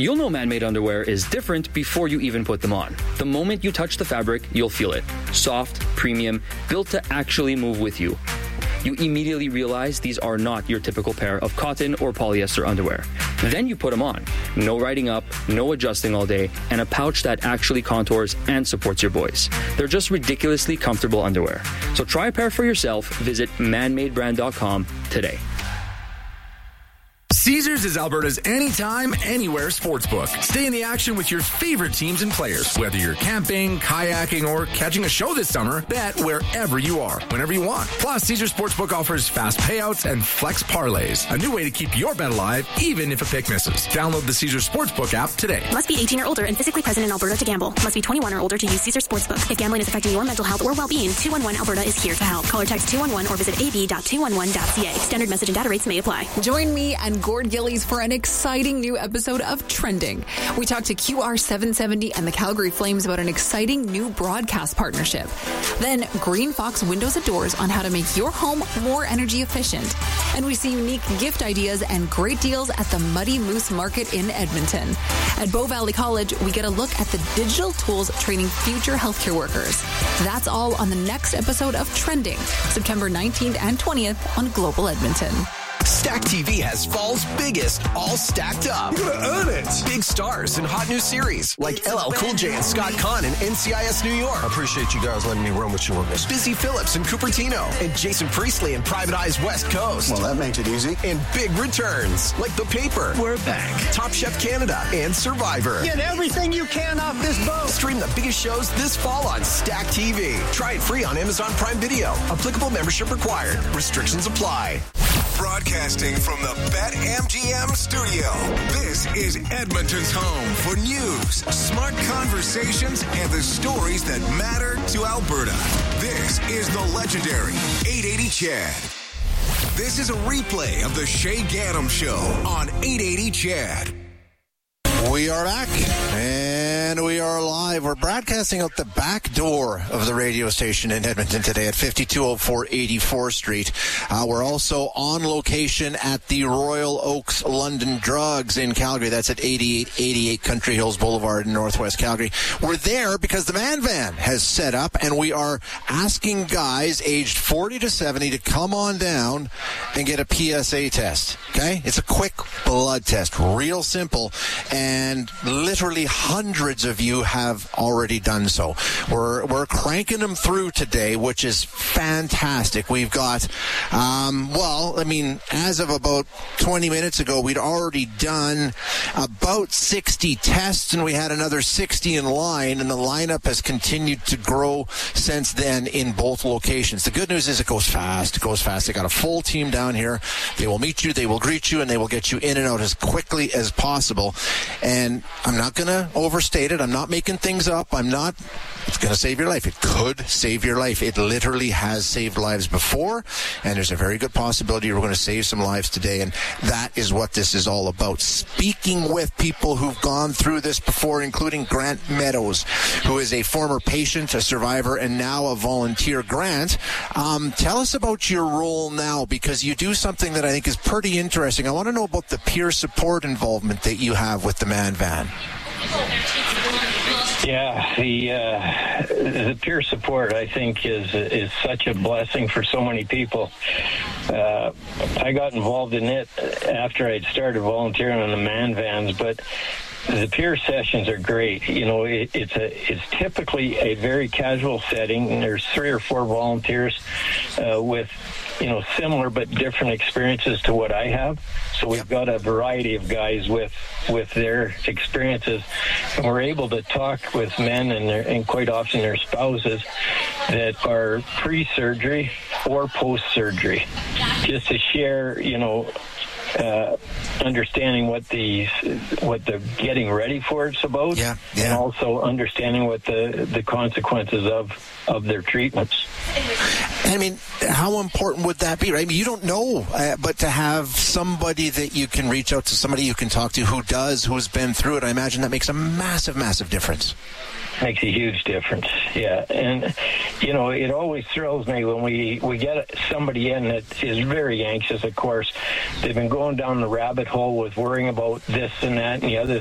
You'll know man-made underwear is different before you even put them on. The moment you touch the fabric, you'll feel it. Soft, premium, built to actually move with you. You immediately realize these are not your typical pair of cotton or polyester underwear. Then you put them on. No riding up, no adjusting all day, and a pouch that actually contours and supports your boys. They're just ridiculously comfortable underwear. So try a pair for yourself. Visit manmadebrand.com today. Caesars is Alberta's anytime, anywhere sportsbook. Stay in the action with your favorite teams and players. Whether you're camping, kayaking, or catching a show this summer, bet wherever you are, whenever you want. Plus, Caesars Sportsbook offers fast payouts and flex parlays. A new way to keep your bet alive, even if a pick misses. Download the Caesars Sportsbook app today. Must be 18 or older and physically present in Alberta to gamble. Must be 21 or older to use Caesars Sportsbook. If gambling is affecting your mental health or well-being, 211 Alberta is here to help. Call or text 211 or visit ab.211.ca. Standard message and data rates may apply. Join me and Gord Gillies for an exciting new episode of Trending. We talked to QR770 and the Calgary Flames about an exciting new broadcast partnership. Then Green Fox Windows and Doors on how to make your home more energy efficient. And we see unique gift ideas and great deals at the Muddy Moose Market in Edmonton. At Bow Valley College, we get a look at the digital tools training future healthcare workers. That's all on the next episode of Trending, September 19th and 20th on Global Edmonton. Stack TV has fall's biggest, all stacked up. You're gonna earn it. Big stars and hot new series like LL Cool J and Scott Conn in NCIS New York. I appreciate you guys letting me run with you on this. Busy Phillips and Cupertino, and Jason Priestley in Private Eye's West Coast. Well, that makes it easy. And big returns like The Paper. We're back. Top Chef Canada and Survivor. Get everything you can off this boat. Stream the biggest shows this fall on Stack TV. Try it free on Amazon Prime Video. Applicable membership required. Restrictions apply. Broadcasting from the BetMGM studio, this is Edmonton's home for news, smart conversations, and the stories that matter to Alberta. This is the legendary 880 Chad. This is a replay of the Shay Gaddam Show on 880 Chad. We are back, and we are live. We're broadcasting out the back door of the radio station in Edmonton today at 5204 84th Street. We're also on location at the Royal Oaks London Drugs in Calgary. That's at 8888 Country Hills Boulevard in Northwest Calgary. We're there because the Man Van has set up, and we are asking guys aged 40 to 70 to come on down and get a PSA test. Okay? It's a quick blood test, real simple, and literally hundreds of you have already done so. We're cranking them through today, which is fantastic. We've got, as of about 20 minutes ago, we'd already done about 60 tests, and we had another 60 in line, and the lineup has continued to grow since then in both locations. The good news is it goes fast. It goes fast. They got a full team down here. They will meet you, they will greet you, and they will get you in and out as quickly as possible. And I'm not going to overstate it. I'm not making things up. It's going to save your life. It could save your life. It literally has saved lives before, and there's a very good possibility we're going to save some lives today, and that is what this is all about. Speaking with people who've gone through this before, including Grant Meadows, who is a former patient, a survivor, and now a volunteer. Grant, tell us about your role now, because you do something that I think is pretty interesting. I want to know about the peer support involvement that you have with the Man Van. Yeah, the peer support, I think, is such a blessing for so many people. I got involved in it after I'd started volunteering on the Man Vans, but the peer sessions are great. You know, it's typically a very casual setting, and there's 3 or 4 volunteers with, similar but different experiences to what I have. So we've got a variety of guys with their experiences, and we're able to talk with men and quite often their spouses that are pre-surgery or post-surgery, just to share, understanding what the getting ready for it's about, and also understanding what the consequences of their treatments. I mean, how important would that be, right? I mean, you don't know, but to have somebody that you can reach out to, somebody you can talk to who's been through it, I imagine that makes a massive, massive difference. Makes a huge difference, yeah. And, it always thrills me when we get somebody in that is very anxious, of course. They've been going down the rabbit hole with worrying about this and that and the other